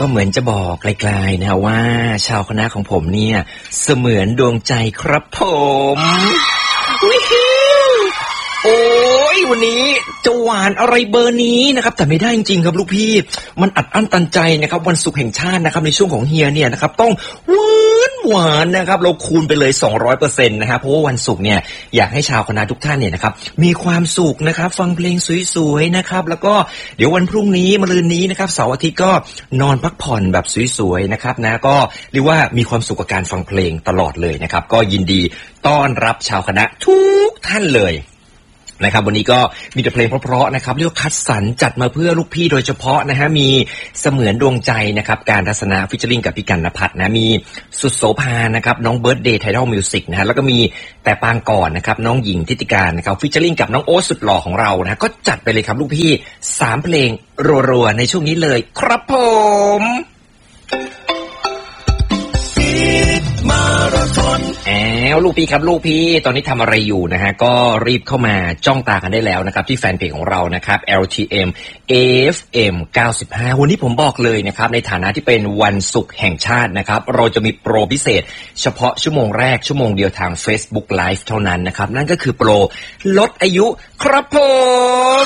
ก็เหมือนจะบอกไกลๆนะว่าชาวคณะของผมเนี่ยเสมือนดวงใจครับผมวิฮิโอ้ยวันนี้จะหวานอะไรเบอร์นี้นะครับแต่ไม่ได้จริงๆครับลูกพี่มันอัดอั้นตันใจนะครับวันศุกร์แห่งชาตินะครับในช่วงของเฮียเนี่ยนะครับต้องหวานนะครับเราคูณไปเลย 200% นะครับเพราะว่าวันศุกร์เนี่ยอยากให้ชาวคณะทุกท่านเนี่ยนะครับมีความสุขนะครับฟังเพลงสวยๆนะครับแล้วก็เดี๋ยววันพรุ่งนี้มะรืนนี้นะครับเสาร์อาทิตย์ก็นอนพักผ่อนแบบสวยๆนะครับนะก็เรียกว่ามีความสุขกับการฟังเพลงตลอดเลยนะครับก็ยินดีต้อนรับชาวคณะทุกท่านเลยนะครับวันนี้ก็มีแต่เพลงเพราะๆนะครับเรียกว่าคัดสรรจัดมาเพื่อลูกพี่โดยเฉพาะนะฮะมีเสมือนดวงใจนะครับการทัศนะฟิชเชอริงกับพี่กันณภัทรนะมีสุดโสภานะครับน้องเบิร์ธเดย์ไทดอลมิวสิกนะฮะแล้วก็มีแต่ปางก่อนนะครับน้องหญิงทิติการนะครับฟิชเชอริงกับน้องโอ๊ตสุดหล่อของเรานะก็จัดไปเลยครับลูกพี่3เพลงรัวๆในช่วงนี้เลยครับผมมาราธอนลูกพี่ครับลูกพี่ตอนนี้ทำอะไรอยู่นะฮะก็รีบเข้ามาจ้องตากันได้แล้วนะครับที่แฟนเพจของเรานะครับ LTM FM 95วันนี้ผมบอกเลยนะครับในฐานะที่เป็นวันศุกร์แห่งชาตินะครับเราจะมีโปรพิเศษเฉพาะชั่วโมงแรกชั่วโมงเดียวทาง Facebook Live เท่านั้นนะครับนั่นก็คือโปรลดอายุครับผม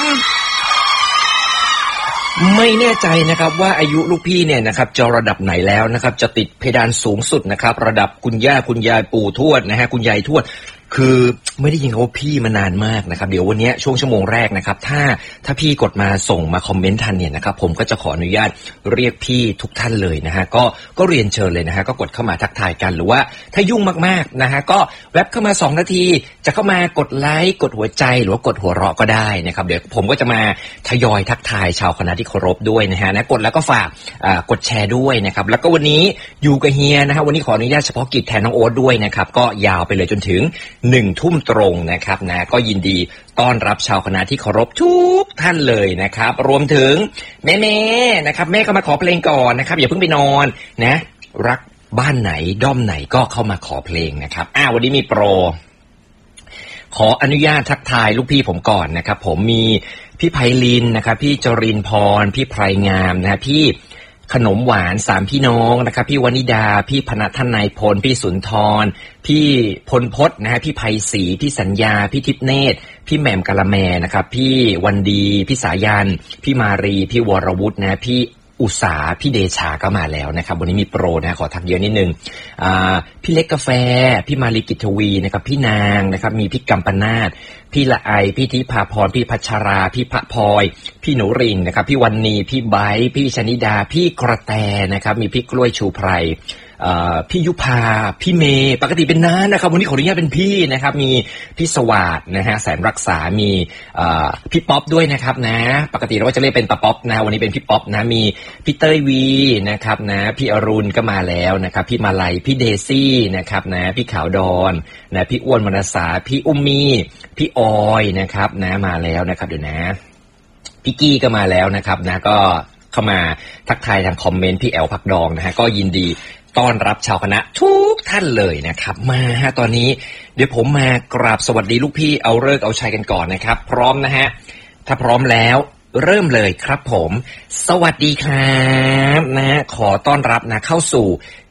ไม่แน่ใจนะครับว่าอายุลูกพี่เนี่ยนะครับจะระดับไหนแล้วนะครับจะติดเพดานสูงสุดนะครับระดับคุณย่าคุณยายปู่ทวดนะฮะคุณยายทวดคือไม่ได้ยินเขาว่าพี่มานานมากนะครับเดี๋ยววันนี้ช่วงชั่วโมงแรกนะครับถ้าพี่กดมาส่งมาคอมเมนต์ทันเนี่ยนะครับผมก็จะขออนุญาตเรียกพี่ทุกท่านเลยนะฮะก็เรียนเชิญเลยนะฮะก็กดเข้ามาทักทายกันหรือว่าถ้ายุ่งมากๆนะฮะก็แวบเข้ามา2นาทีจะเข้ามากดไลค์กดหัวใจหรือว่ากดหัวเราะก็ได้นะครับเดี๋ยวผมก็จะมาทยอยทักทายชาวคณะที่เคารพด้วยนะฮะนะกดแล้วก็ฝากกดแชร์ด้วยนะครับแล้วก็วันนี้อยู่กับเฮียนะฮะวันนี้ขออนุญาตเฉพาะกิจแทนน้องโอ๊ตด้วยนะครับก็ยาวไปเลยจนถึง1 ทุ่มตรงนะครับนะก็ยินดีต้อนรับชาวคณะที่เคารพทุกท่านเลยนะครับรวมถึงแม่ๆนะครับแม่ก็มาขอเพลงก่อนนะครับอย่าเพิ่งไปนอนนะรักบ้านไหนด้อมไหนก็เข้ามาขอเพลงนะครับวันนี้มีโปรขออนุญาตทักทายลูกพี่ผมก่อนนะครับผมมีพี่ไพลินนะครับพี่จรินพรพี่ไพรงามนะพี่ขนมหวาน3พี่น้องนะครับพี่วนิดาพี่พนัทนายพลพี่สุนทรพี่พลพจน์นะฮะพี่ไพศรีพี่สัญญาพี่ทิพเนตรพี่แหม่มกะละแมนะครับพี่วันดีพี่สายันพี่มารีพี่วรวุฒินะพี่อุษาพี่เดชาก็มาแล้วนะครับวันนี้มีโปรนะขอทักเยอะนิดนึงพี่เล็กกาแฟพี่มาลีกิตวีนะครับพี่นางนะครับมีพี่กัมปนาทพี่ละไอพี่ทิพาพรพี่พัชราพี่พระพลอยพี่หนูริงนะครับพี่วันนีพี่ไบร์พี่ชนิดาพี่กระแตนะครับมีพี่กล้วยชูไพรพี่ยุพาพี่เมย์ปกติเป็นน้านะครับวันนี้ขออนุญาตเป็นพี่นะครับมีพี่สวัสดนะฮะแสนรักษามีพี่ป๊อปด้วยนะครับนะปกติเราก็จะเรียกเป็นตาป๊อปนะวันนี้เป็นพี่ป๊อปนะมีพี่เต้ยวีนะครับนะพี่อรุณก็มาแล้วนะครับพี่มาลัยพี่เดซี่นะครับนะพี่ขาวดอนนะพี่อ้วนมนัสสาพี่อุ้มมีพี่ออยนะครับนะมาแล้วนะครับเดี๋ยวนะพี่กี้ก็มาแล้วนะครับนะก็เข้ามาทักทายทางคอมเมนต์พี่แอลพักดองนะฮะก็ยินดีต้อนรับชาวคณะทุกท่านเลยนะครับมาฮะตอนนี้เดี๋ยวผมมากราบสวัสดีลูกพี่เอาฤกษ์เอาชัยกันก่อนนะครับพร้อมนะฮะถ้าพร้อมแล้วเริ่มเลยครับผมสวัสดีครับนะขอต้อนรับนะเข้าสู่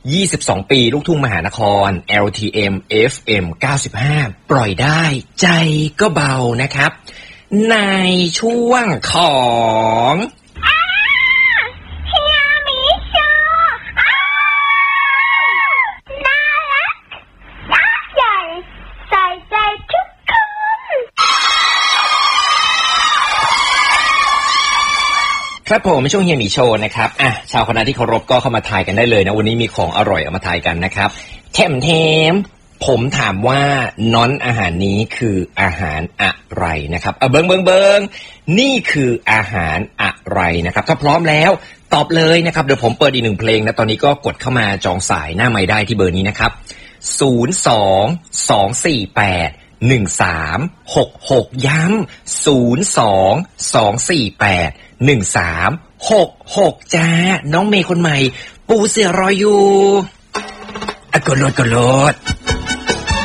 22ปีลูกทุ่งมหานคร LTM FM 95ปล่อยได้ใจก็เบานะครับในช่วงของครับผมในช่วงเฮียหมีโชว์นะครับชาวคณะที่เคารพก็เข้ามาทายกันได้เลยนะวันนี้มีของอร่อยเอามาทายกันนะครับแถมผมถามว่าน้อนอาหารนี้คืออาหารอะไรนะครับเบิ้งนี่คืออาหารอะไรนะครับถ้าพร้อมแล้วตอบเลยนะครับเดี๋ยวผมเปิดอีก1เพลงนะตอนนี้ก็กดเข้ามาจองสายหน้าไมค์ได้ที่เบอร์นี้นะครับ022481366ย้ำ022481366จ้าน้องเมย์คนใหม่ปูเสือรออยู่กดโหลด